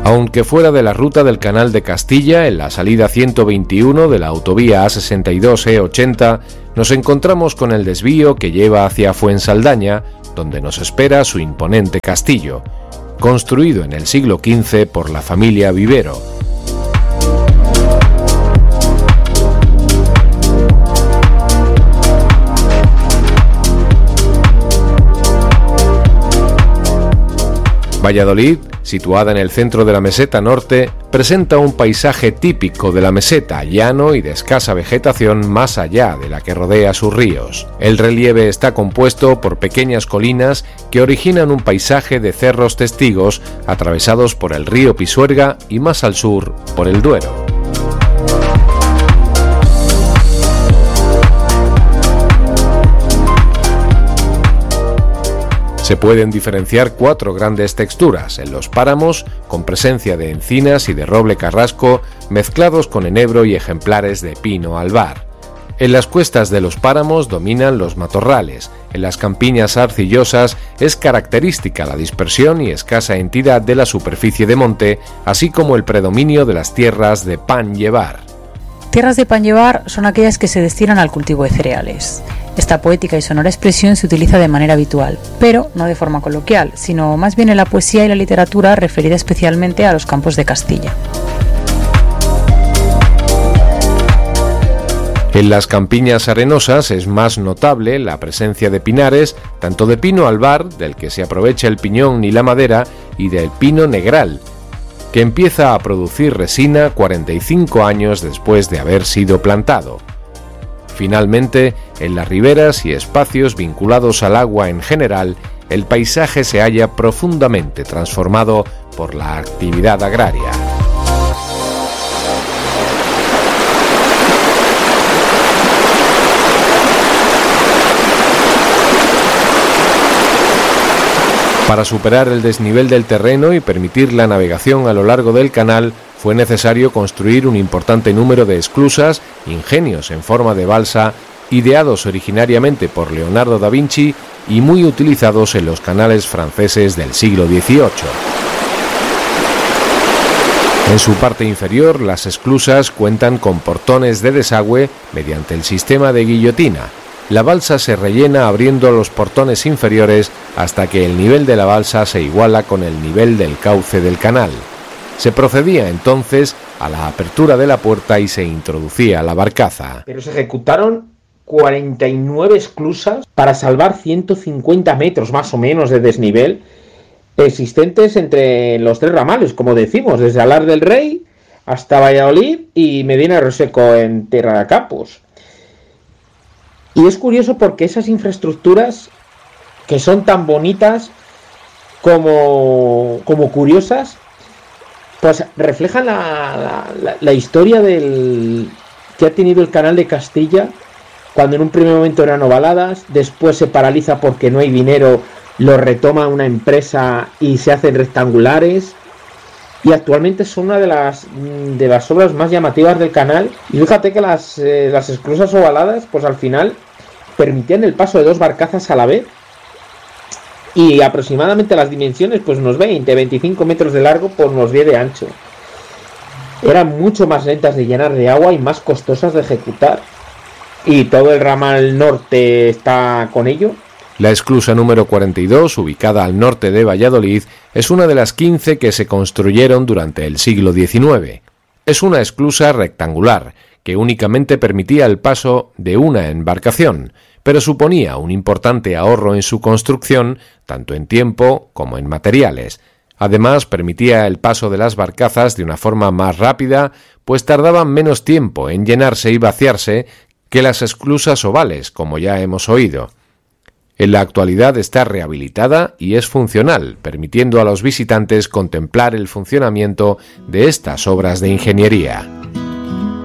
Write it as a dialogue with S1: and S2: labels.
S1: Aunque fuera de la ruta del Canal de Castilla, en la salida 121 de la autovía A62-E80, nos encontramos con el desvío que lleva hacia Fuensaldaña, donde nos espera su imponente castillo, construido en el siglo XV por la familia Vivero. Valladolid, situada en el centro de la meseta norte, presenta un paisaje típico de la meseta, llano y de escasa vegetación más allá de la que rodea sus ríos. El relieve está compuesto por pequeñas colinas que originan un paisaje de cerros testigos atravesados por el río Pisuerga y más al sur por el Duero. Se pueden diferenciar 4 grandes texturas en los páramos, con presencia de encinas y de roble carrasco, mezclados con enebro y ejemplares de pino albar. En las cuestas de los páramos dominan los matorrales, en las campiñas arcillosas es característica la dispersión y escasa entidad de la superficie de monte, así como el predominio de las tierras de pan llevar.
S2: Tierras de pan llevar son aquellas que se destinan al cultivo de cereales. Esta poética y sonora expresión se utiliza de manera habitual, pero no de forma coloquial, sino más bien en la poesía y la literatura referida especialmente a los campos de Castilla.
S1: En las campiñas arenosas es más notable la presencia de pinares, tanto de pino albar, del que se aprovecha el piñón y la madera, y del pino negral, que empieza a producir resina 45 años después de haber sido plantado. Finalmente, en las riberas y espacios vinculados al agua en general, el paisaje se halla profundamente transformado por la actividad agraria. Para superar el desnivel del terreno y permitir la navegación a lo largo del canal, fue necesario construir un importante número de esclusas, ingenios en forma de balsa, ideados originariamente por Leonardo da Vinci y muy utilizados en los canales franceses del siglo XVIII. En su parte inferior, las esclusas cuentan con portones de desagüe mediante el sistema de guillotina. La balsa se rellena abriendo los portones inferiores hasta que el nivel de la balsa se iguala con el nivel del cauce del canal. Se procedía entonces a la apertura de la puerta y se introducía la barcaza.
S3: Pero se ejecutaron 49 esclusas para salvar 150 metros más o menos de desnivel existentes entre los 3 ramales, como decimos, desde Alar del Rey hasta Valladolid y Medina de Rioseco en Tierra de Campos. Y es curioso porque esas infraestructuras, que son tan bonitas como curiosas, pues reflejan la historia que ha tenido el Canal de Castilla, cuando en un primer momento eran ovaladas, después se paraliza porque no hay dinero, lo retoma una empresa y se hacen rectangulares, y actualmente son una de las obras más llamativas del canal. Y fíjate que las esclusas ovaladas, pues al final permitían el paso de 2 barcazas a la vez, y aproximadamente las dimensiones, pues unos 20-25 metros de largo por unos 10 de ancho. Eran mucho más lentas de llenar de agua y más costosas de ejecutar, y todo el ramal norte está con ello.
S1: La esclusa número 42, ubicada al norte de Valladolid, es una de las 15 que se construyeron durante el siglo XIX. Es una esclusa rectangular, que únicamente permitía el paso de una embarcación, pero suponía un importante ahorro en su construcción, tanto en tiempo como en materiales. Además, permitía el paso de las barcazas de una forma más rápida, pues tardaban menos tiempo en llenarse y vaciarse que las esclusas ovales, como ya hemos oído. En la actualidad está rehabilitada y es funcional, permitiendo a los visitantes contemplar el funcionamiento de estas obras de ingeniería.